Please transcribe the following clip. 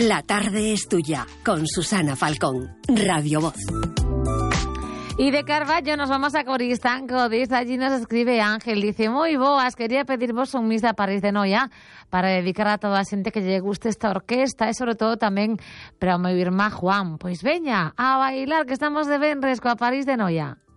La tarde es tuya, con Susana Falcón, Radio Voz. Y de Carballo nos vamos a Coristanco. Desde allí nos escribe Ángel. Dice, moi boas, quería pedir vos un Miss da París de Noia para dedicar a toda a xente que lle guste esta orquesta e sobre todo tamén para o meu irmán Juan. Pois veña, a bailar que estamos de venres coa París de Noia.